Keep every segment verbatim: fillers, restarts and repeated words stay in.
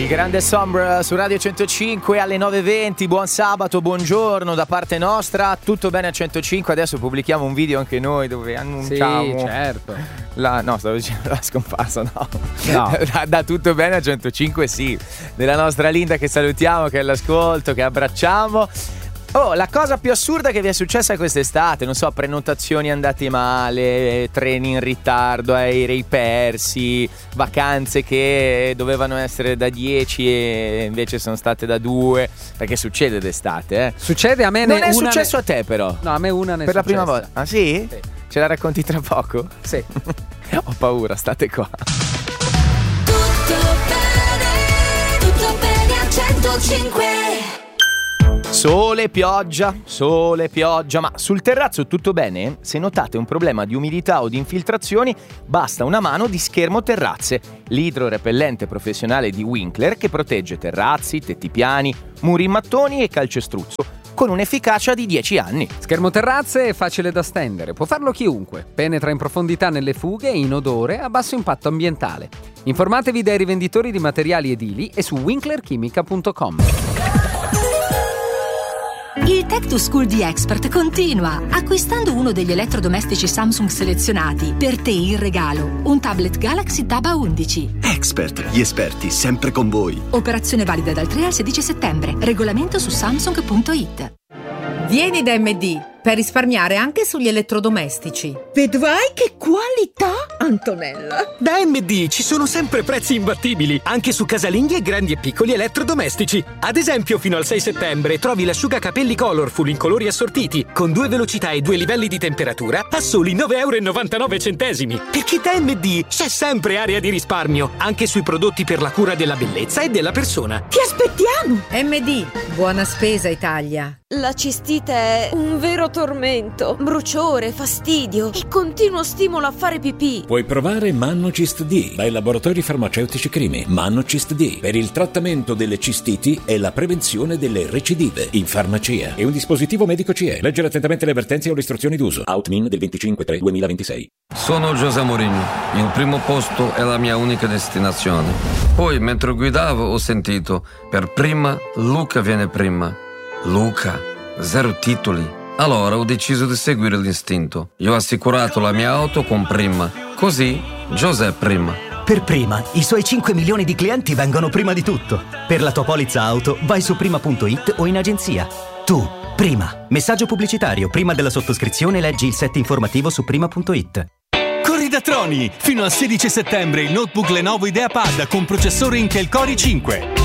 Il grande Sombra su Radio centocinque alle nove e venti. Buon sabato, buongiorno da parte nostra. Tutto bene a centocinque. Adesso pubblichiamo un video anche noi dove annunciamo. Sì, certo. La, no, stavo dicendo la scomparsa, no. No. Da, da tutto bene a centocinque, sì. Della nostra Linda che salutiamo, che è all'ascolto, che abbracciamo. Oh, la cosa più assurda che vi è successa quest'estate, non so, prenotazioni andate male, treni in ritardo, aerei persi, vacanze che dovevano essere da dieci e invece sono state da due, perché succede d'estate, eh. Succede a me. Non ne è una successo ne... a te però? No, a me una ne è Per la successa. prima volta? Ah sì? Sì. Ce la racconti tra poco? Sì. Ho paura, state qua. Tutto bene, tutto bene a centocinque. Sole, pioggia, sole, pioggia, ma sul terrazzo tutto bene? Se notate un problema di umidità o di infiltrazioni, basta una mano di Schermo Terrazze, l'idrorepellente professionale di Winkler che protegge terrazzi, tetti piani, muri in mattoni e calcestruzzo, con un'efficacia di dieci anni. Schermo Terrazze è facile da stendere, può farlo chiunque. Penetra in profondità nelle fughe e in odore a basso impatto ambientale. Informatevi dai rivenditori di materiali edili e su winkler chimica punto com. Il Tech to School di Expert continua. Acquistando uno degli elettrodomestici Samsung selezionati, per te in regalo un tablet Galaxy Tab A undici. Expert, gli esperti sempre con voi. Operazione valida dal tre al sedici settembre. Regolamento su samsung punto it. Vieni da M D per risparmiare anche sugli elettrodomestici. Vedrai che qualità, Antonella! Da M D ci sono sempre prezzi imbattibili, anche su casalinghi e grandi e piccoli elettrodomestici. Ad esempio, fino al sei settembre trovi l'asciugacapelli Colorful in colori assortiti, con due velocità e due livelli di temperatura, a soli nove virgola novantanove euro. Perché da M D c'è sempre area di risparmio, anche sui prodotti per la cura della bellezza e della persona. Ti aspettiamo! M D, buona spesa Italia. La cistite è un vero tormento, bruciore, fastidio e continuo stimolo a fare pipì. Puoi provare Mannocist D dai laboratori farmaceutici Crimi. Mannocist D per il trattamento delle cistiti e la prevenzione delle recidive in farmacia. È un dispositivo medico C E. Leggere attentamente le avvertenze o le istruzioni d'uso. Outmin del venticinque tre duemilaventisei. Sono José Mourinho. Il primo posto è la mia unica destinazione. Poi, mentre guidavo, ho sentito: per prima, Luca viene prima. Luca, zero titoli. Allora ho deciso di seguire l'istinto. Io ho assicurato la mia auto con Prima. Così, José Prima. Per Prima, i suoi cinque milioni di clienti vengono prima di tutto. Per la tua polizza auto, vai su prima punto it o in agenzia. Tu, Prima. Messaggio pubblicitario. Prima della sottoscrizione leggi il set informativo su prima punto it. Corri da Troni! Fino al sedici settembre il notebook Lenovo IdeaPad con processore Intel Core i cinque.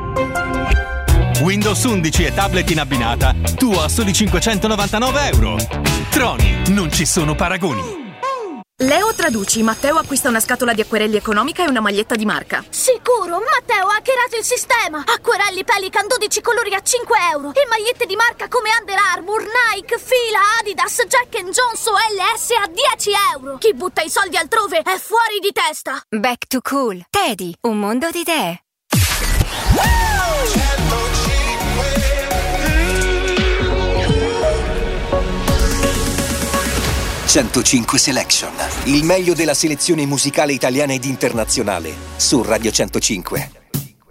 Windows undici e tablet in abbinata, tu a soli cinquecentonovantanove euro. Troni, non ci sono paragoni. Leo traduci, Matteo acquista una scatola di acquerelli economica e una maglietta di marca. Sicuro, Matteo ha hackerato il sistema. Acquerelli Pelican dodici colori a cinque euro e magliette di marca come Under Armour, Nike, Fila, Adidas, Jack and Jones o L S a dieci euro. Chi butta i soldi altrove è fuori di testa. Back to Cool. Teddy, un mondo di idee. centocinque Selection, il meglio della selezione musicale italiana ed internazionale su Radio centocinque.